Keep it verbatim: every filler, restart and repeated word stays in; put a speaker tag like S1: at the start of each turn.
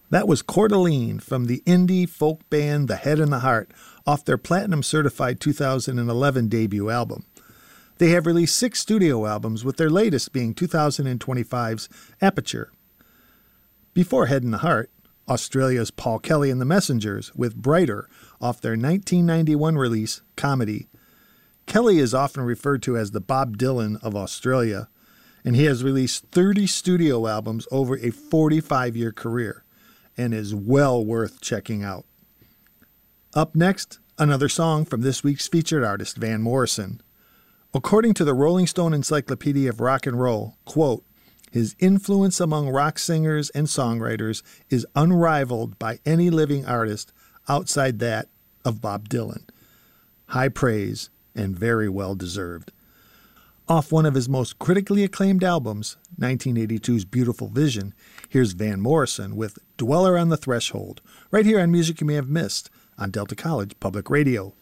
S1: That was Coeur d'Alene from the indie folk band The Head and the Heart off their platinum-certified two thousand eleven debut album. They have released six studio albums, with their latest being two thousand twenty-five's Aperture. Before Head and the Heart, Australia's Paul Kelly and the Messengers with Brighter off their nineteen ninety-one release, Comedy. Kelly is often referred to as the Bob Dylan of Australia, and he has released thirty studio albums over a forty-five-year career, and is well worth checking out. Up next, another song from this week's featured artist, Van Morrison. According to the Rolling Stone Encyclopedia of Rock and Roll, quote, his influence among rock singers and songwriters is unrivaled by any living artist outside that of Bob Dylan. High praise and very well deserved. Off one of his most critically acclaimed albums, nineteen eighty-two's Beautiful Vision, here's Van Morrison with Dweller on the Threshold, right here on Music You May Have Missed on Delta College Public Radio.